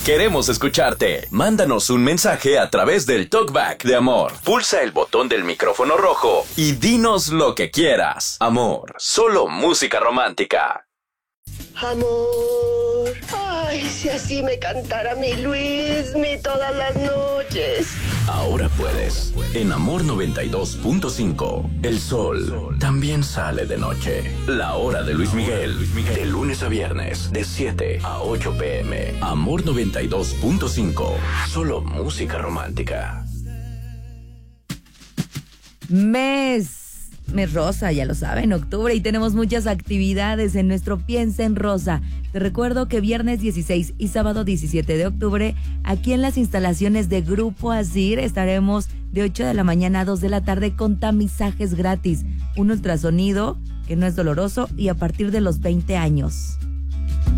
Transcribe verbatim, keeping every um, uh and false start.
Queremos escucharte. Mándanos un mensaje a través del TalkBack de Amor. Pulsa el botón del micrófono rojo y dinos lo que quieras. Amor, solo música romántica. Amor, ay, si así me cantara mi Luismi todas las noches. Ahora puedes. En Amor noventa y dos punto cinco, el sol también sale de noche. La hora de Luis Miguel, de lunes a viernes, de siete a ocho pm. Amor noventa y dos punto cinco, solo música romántica. Mes. Mes rosa, ya lo saben, octubre, y tenemos muchas actividades en nuestro Piensa en Rosa. Te recuerdo que viernes dieciséis y sábado diecisiete de octubre, aquí en las instalaciones de Grupo Asir, estaremos de ocho de la mañana a dos de la tarde con tamizajes gratis, un ultrasonido que no es doloroso y a partir de los veinte años.